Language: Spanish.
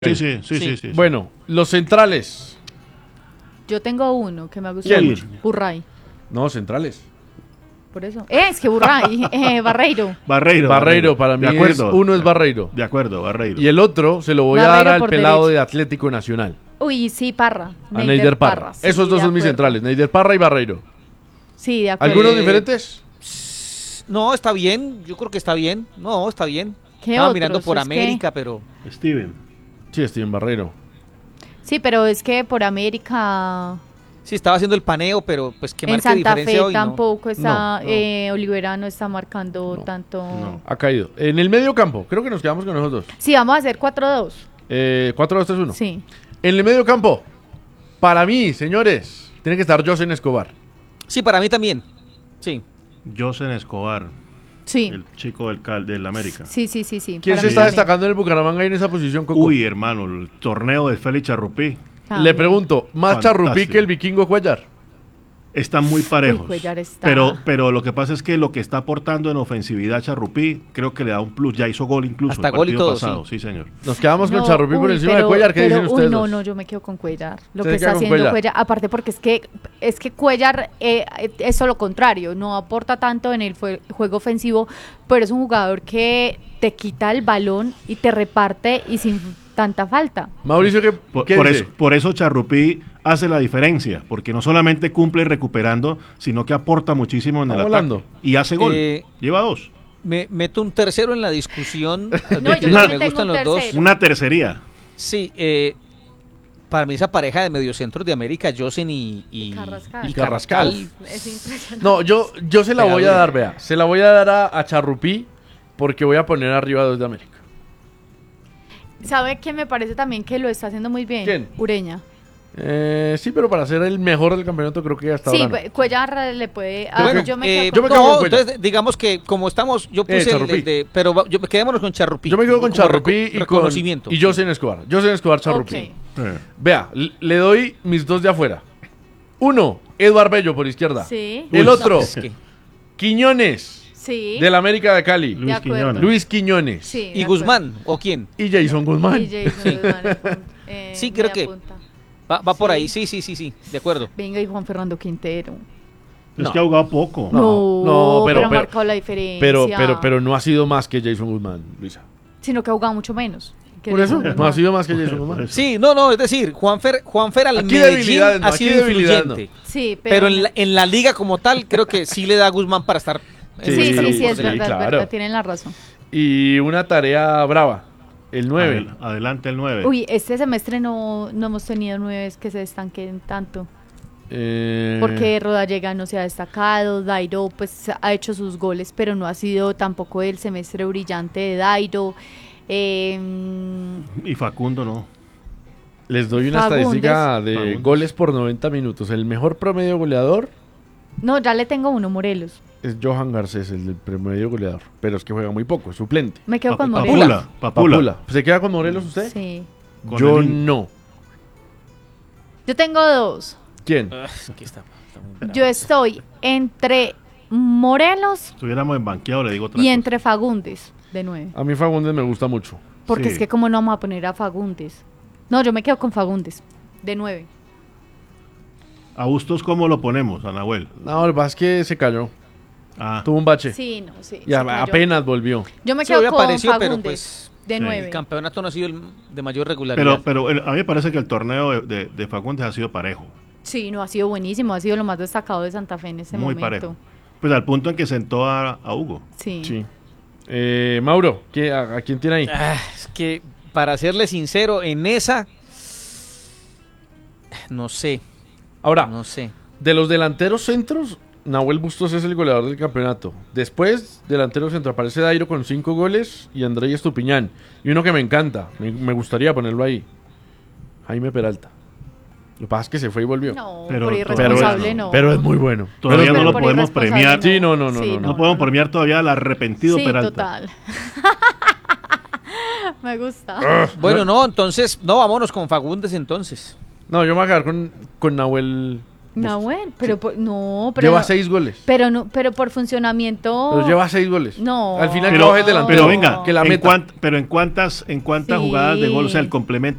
Sí. Bueno, los centrales. Yo tengo uno que me ha gustado mucho. Burray. No, centrales. Por eso. Es que Burray. Barreiro. Barreiro, para mí uno es Barreiro. De acuerdo, Barreiro. Y el otro se lo voy Barreiro a dar al por pelado derecha. de Atlético Nacional. Uy, sí, Parra. A Neider Parra. Sí, Esos dos de son mis acuerdo. centrales, Neider Parra y Barreiro. Sí, de acuerdo. ¿Algunos diferentes? No, está bien. Yo creo que está bien. No, está bien. ¿Qué Estaba otros? mirando por Es que- América, pero... Steven. Sí, estoy en Barreiro. Sí, pero es que por América... Sí, estaba haciendo el paneo, pero pues que En marque Santa diferencia Fe hoy, ¿no? tampoco está... No. Olivera no está marcando tanto... No. Ha caído. En el medio campo, creo que nos quedamos con nosotros. Sí, vamos a hacer 4-2. 4-2-3-1. Sí. En el medio campo, para mí, señores, tiene que estar José Escobar. Sí, para mí también. Sí. Josen Escobar, Sí. el chico del América. Sí. ¿Quién para se mí está también. destacando en el Bucaramanga y en esa posición, Coco? Uy, hermano, el torneo de Félix Charrupí Le pregunto, ¿más Fantástico. Charrupí que el vikingo Cuellar? están muy parejos. Cuellar está- Pero lo que pasa es que lo que está aportando en ofensividad Charrupí, creo que le da un plus. Ya hizo gol incluso Hasta el gol y partido todo, pasado, sí. sí, señor. Nos quedamos con No, Charrupí por uy, encima pero- de Cuellar. ¿Qué pero, dicen ustedes? No, dos? yo me quedo con Cuellar. Lo ¿Usted que se queda está con haciendo Cuellar? Cuellar, aparte porque es que Cuellar es todo lo contrario, no aporta tanto en el juego ofensivo, pero es un jugador que te quita el balón y te reparte y sin tanta falta. Mauricio, ¿qué Por dice? eso Charrupí hace la diferencia, porque no solamente cumple recuperando, sino que aporta muchísimo en el Está ataque. volando. Y hace gol. Eh, Lleva dos. Me meto un tercero en la discusión. No, yo me también tengo gustan un los dos. tercero. Una tercería. Sí, para mí esa pareja de mediocentros de América, Josen y Carrascal. y Carrascal. Es impresionante. No, yo se la voy a dar, vea. Se la voy a dar a Charrupí porque voy a poner arriba a dos de América. ¿Sabe qué me parece también que lo está haciendo muy bien? ¿Quién? Ureña. Sí, pero para ser el mejor del campeonato creo que hasta Sí, ahora no. Cuellar le puede... Bueno, yo me quedo yo me con- quedo con no, Cuellar. entonces digamos que como estamos, yo puse Charrupí. pero quedémonos con Charrupí. Yo me quedo con Como Charrupí y con reconocimiento. y José Escobar. José Escobar, Charrupí. Ok. Vea, le doy mis dos de afuera. Uno, Eduard Bello por izquierda. Sí. El No, otro, es que- Quiñones, Sí. del América de Cali. Luis acuerdo. Quiñones. Luis Quiñones. Sí, ¿Y de Guzmán? ¿O quién? Y Jason Guzmán. Y Jason Guzmán, Sí, creo media que- punta. Va por Sí. ahí, sí, de acuerdo. Venga, y Juan Fernando Quintero. Es No. que ha jugado poco. No, pero- ha marcado la diferencia. Pero no ha sido más que Jason Guzmán, Luisa. Sino que ha jugado mucho menos. que Por eso, Jason no ha Guzmán. sido más que Jason Guzmán. Sí, no, es decir, Juanfer al Aquí Medellín debilidades no, ha aquí sido debilidades influyente. Sí, Pero en la liga como tal, creo que sí le da a Guzmán para estar... Sí, Sí, es sí, verdad, es claro. verdad, tienen la razón. Y una tarea brava, el 9. Adelante el 9. Uy, este semestre no hemos tenido 9 que se destanquen tanto. Porque Rodallega no se ha destacado, Dairo pues ha hecho sus goles, pero no ha sido tampoco el semestre brillante de Dairo. Y Facundo no. Les doy una Fagundes. estadística de Fagundes. goles por 90 minutos. El mejor promedio goleador No, ya le tengo uno, Morelos. es Johan Garcés, el del promedio goleador. Pero es que juega muy poco, es suplente. Me quedo con Papula. Morelos. Papula. ¿Se queda con Morelos usted? Sí. Con Yo el- no. Yo tengo dos. ¿Quién? Aquí está muy bravo. Yo estoy entre Morelos Estuviéramos en banqueado, le digo otra y cosa. entre Fagundes, de 9. A mí Fagundes me gusta mucho. Porque Sí. es que como no vamos a poner a Fagundes. No, yo me quedo con Fagundes, de 9. ¿A Bustos cómo lo ponemos, a Nahuel? No, lo que pasa es que se cayó. Ah, Tuvo un bache. Sí, no, sí. Y se cayó. apenas volvió. Yo me Sí, quedo había con aparecido, Fagundes, pero pues de sí. 9. el campeonato no ha sido el de mayor regularidad. pero a mí me parece que el torneo de Fagundes ha sido parejo. Sí, no, ha sido buenísimo, ha sido lo más destacado de Santa Fe en ese Muy momento. parejo. Pues al punto en que sentó a Hugo. Sí. Sí. Mauro, ¿a quién tiene ahí? Es que, para serle sincero, en esa... No sé, Ahora, no sé. de los delanteros centros, Nahuel Bustos es el goleador del campeonato. Después, delantero centro, aparece Dairo con 5 goles y Andrés Estupiñán. Y uno que me encanta, me gustaría ponerlo ahí, Jaime Peralta. Lo que pasa es que se fue y volvió. No, Pero- por pero- irresponsable no. Pero es muy bueno. Todavía Pero no es lo muy por podemos irresponsable premiar. Sí, no, no, Sí, No podemos premiar todavía al arrepentido Sí, Peralta. total. Me gusta. Bueno, no, entonces, no, vámonos con Fagundes entonces. No, yo me voy a quedar con Nahuel Nahuel, pero no, lleva 6 goles. Pero por funcionamiento. Pero lleva 6 goles. No. Al final es delantero. Pero venga, que la meta. ¿en cuántas Sí. jugadas de gol, o sea,